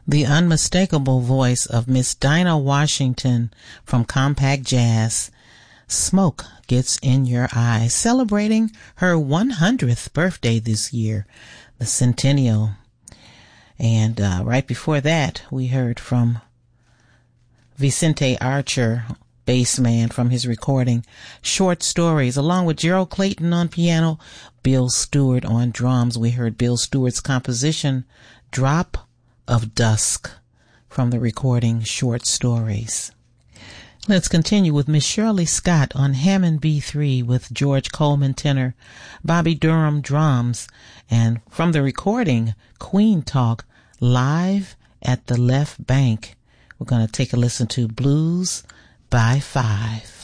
The unmistakable voice of Miss Dinah Washington from Compact Jazz. Smoke Gets in Your Eyes, celebrating her 100th birthday this year, the centennial. And right before that, we heard from Vicente Archer, bassman, from his recording Short Stories, along with Gerald Clayton on piano, Bill Stewart on drums. We heard Bill Stewart's composition Drop of Dusk from the recording Short Stories. Let's continue with Miss Shirley Scott on Hammond B3 with George Coleman tenor, Bobby Durham drums, and from the recording Queen Talk live at the Left Bank. We're going to take a listen to Blues by Five.